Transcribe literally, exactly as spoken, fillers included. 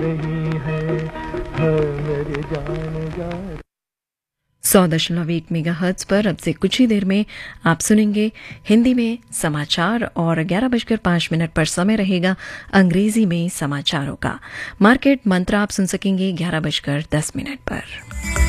रही है, हाँ मेरे जान जा। सौ दशमलव एक मेगा हर्ट्ज पर अब से कुछ ही देर में आप सुनेंगे हिंदी में समाचार और ग्यारह बजकर पांच मिनट पर समय रहेगा अंग्रेजी में समाचारों का। मार्केट मंत्र आप सुन सकेंगे ग्यारह बजकर दस मिनट पर।